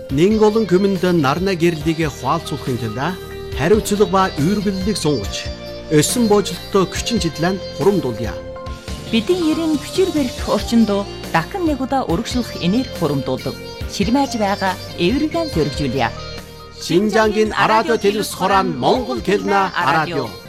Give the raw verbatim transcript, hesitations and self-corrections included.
Нэн олон хүмүнд нарна гэрлийг хуалцуулахын тулд хариуцлага ба үүргэллийг сунгаж, өсөн боожлолттой хүчин чиглэн хурамдуулъя. Бидний ерийн хүчээр барих орчинд дахин нэг удаа өргөжлөх энерги хурамдуулдаг. Ширмэж байгаа эвэргэн төрөвжүүлье. Шинжангийн радио телевиз хорон Монгол хэлнэ радио.